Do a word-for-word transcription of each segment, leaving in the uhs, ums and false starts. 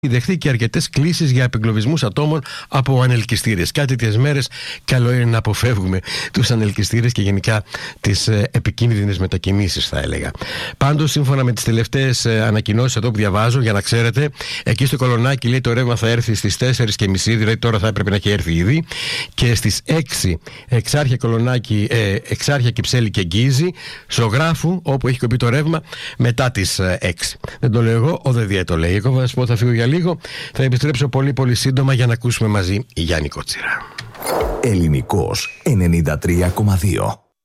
δεχθεί και αρκετές κλήσεις για απεγκλωβισμούς ατόμων από ανελκυστήρες. Κάτι τέτοιες μέρες καλό είναι να αποφεύγουμε τους ανελκυστήρες και γενικά τις ε, επικίνδυνες μετακινήσεις, θα έλεγα. Πάντως, σύμφωνα με τις τελευταίες ε, ανακοινώσεις εδώ που διαβάζω, για να ξέρετε, εκεί στο Κολονάκι λέει το ρεύμα θα έρθει στις τέσσερις και μισή, δηλαδή τώρα θα έπρεπε να έχει έρθει ήδη, και στις έξι Εξάρχεια, Κολονάκι, ε, Εξάρχεια, Κυψέλη και Γκίζη, Ζωγράφου, όπου έχει κοπεί το ρεύμα, μετά τις ε, έξι. Δεν το λέω εγώ, ο ΔΕΔΙΕ το λέει. Εγώ θα σας πω, θα φύγω για λίγο. Θα επιστρέψω πολύ πολύ σύντομα για να ακούσουμε μαζί Γιάννη Κότσιρα. Ελληνικός ενενήντα τρία κόμμα δύο.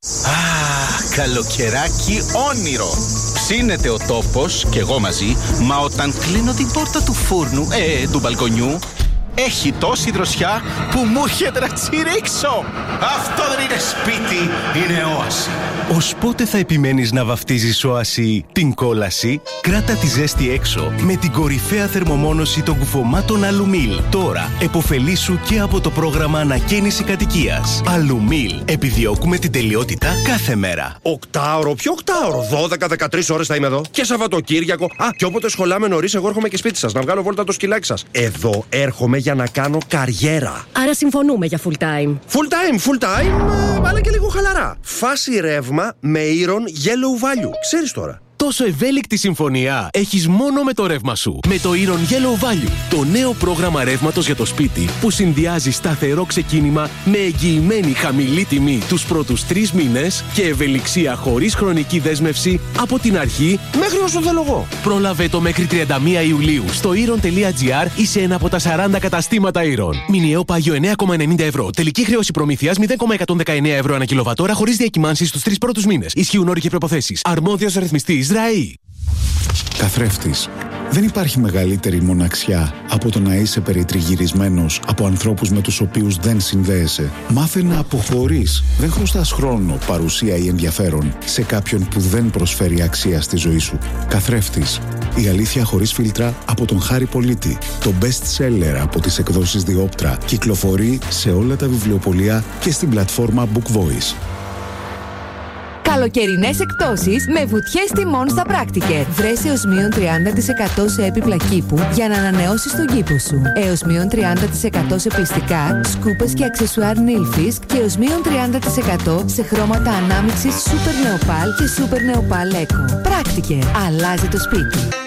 Αχ, καλοκαιράκι όνειρο. Ψήνεται ο τόπος και εγώ μαζί, μα όταν κλείνω την πόρτα του φούρνου, ε, του μπαλκονιού, έχει τόση δροσιά που μου έρχεται να τσιρίξω. Αυτό δεν είναι σπίτι, είναι όαση. Ως πότε θα επιμένεις να βαφτίζεις όαση την κόλαση? Κράτα τη ζέστη έξω με την κορυφαία θερμομόνωση των κουφωμάτων Αλουμίλ. Τώρα εποφελήσου και από το πρόγραμμα ανακαίνιση κατοικίας. Αλουμίλ. Επιδιώκουμε την τελειότητα κάθε μέρα. Οκτάωρο, ποιο οκτάωρο? δώδεκα με δεκατρείς ώρες θα είμαι εδώ. Και Σαββατοκύριακο. Α, και όποτε σχολάμε νωρίς, εγώ έρχομαι και σπίτι σας να βγάλω βόλτα το σκυλάκι σας. Εδώ έρχομαι για να κάνω καριέρα. Άρα συμφωνούμε για full time. Full time, full time, ε, αλλά και λίγο χαλαρά. Φάση ρεύμα με Iron Yellow Value. Ξέρεις τώρα. Τόσο ευέλικτη συμφωνία έχεις μόνο με το ρεύμα σου. Με το Iron Yellow Value, το νέο πρόγραμμα ρεύματος για το σπίτι που συνδυάζει σταθερό ξεκίνημα με εγγυημένη χαμηλή τιμή τους πρώτους τρεις μήνες και ευελιξία χωρίς χρονική δέσμευση από την αρχή μέχρι όσο θέλω εγώ. Πρόλαβε το μέχρι τριάντα μία Ιουλίου στο iron τελεία gr ή σε ένα από τα σαράντα καταστήματα Iron. Μηνιαίο πάγιο εννέα κόμμα ενενήντα ευρώ. Τελική χρέωση προμήθειας μηδέν κόμμα εκατόν δεκαεννέα ευρώ ανά κιλοβατόρα χωρίς διακυμάνσεις στους τρεις πρώτους μήνες. Ισχύουν όροι και προϋποθέσεις. Αρμόδιος ρυθμιστής ΡΑΗ. Καθρέφτης. Δεν υπάρχει μεγαλύτερη μοναξιά από το να είσαι περιτριγυρισμένος από ανθρώπους με τους οποίους δεν συνδέεσαι. Μάθε να αποχωρείς. Δεν χρωστάς χρόνο, παρουσία ή ενδιαφέρον σε κάποιον που δεν προσφέρει αξία στη ζωή σου. Καθρέφτης. Η αλήθεια χωρίς φίλτρα από τον Χάρη Πολίτη. Το best seller από τις εκδόσεις Διόπτρα κυκλοφορεί σε όλα τα βιβλιοπωλεία και στην πλατφόρμα Book Voice. Καλοκαιρινές εκπτώσεις με βουτιές τιμών στα Πράκτικερ. Βρες έως μείον τριάντα τοις εκατό σε έπιπλα κήπου για να ανανεώσεις τον κήπο σου. Έως μείον τριάντα τοις εκατό σε πλυστικά, σκούπες και αξεσουάρ Nilfisk και έως μείον τριάντα τοις εκατό σε χρώματα ανάμειξης Super Neopal και Super Neopal Eco. Πράκτικερ. Αλλάζει το σπίτι.